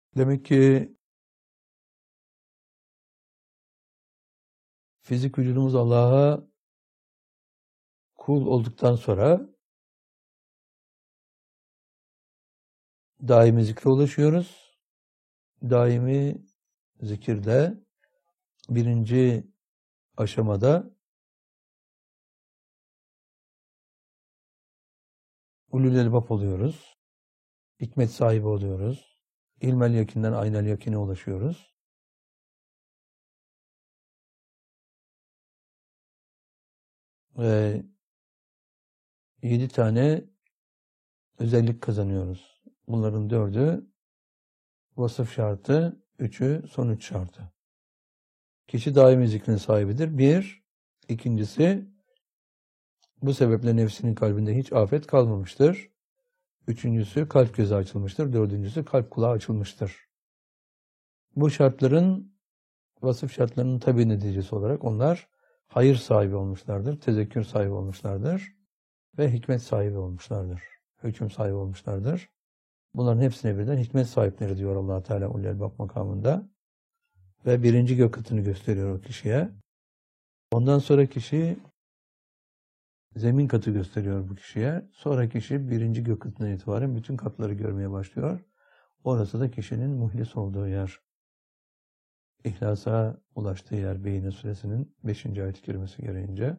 Demek ki fizik vücudumuz Allah'a kul olduktan sonra daimi zikre ulaşıyoruz. Daimi zikirde birinci aşamada ulul elbap oluyoruz. Hikmet sahibi oluyoruz. İlmel yakinden aynel yakine ulaşıyoruz. Ve 7 tane özellik kazanıyoruz. Bunların 4'ü vasıf şartı, 3'ü sonuç şartı. Kişi daimi zikrin sahibidir. Bir, ikincisi bu sebeple nefsinin kalbinde hiç afet kalmamıştır. Üçüncüsü kalp gözü açılmıştır. Dördüncüsü kalp kulağı açılmıştır. Bu şartların, vasıf şartlarının tabii neticesi olarak onlar hayır sahibi olmuşlardır, tezekkür sahibi olmuşlardır ve hikmet sahibi olmuşlardır. Hüküm sahibi olmuşlardır. Bunların hepsine birden hikmet sahipleri diyor Allah Teala Ulul Elbab makamında. Ve birinci gök katını gösteriyor o kişiye. Ondan sonra kişi zemin katı gösteriyor bu kişiye. Sonra kişi birinci gök katından itibaren bütün katları görmeye başlıyor. Orası da kişinin muhlis olduğu yer. İhlasa ulaştığı yer Beyine Suresinin 5. ayet-i kerimesi gereğince.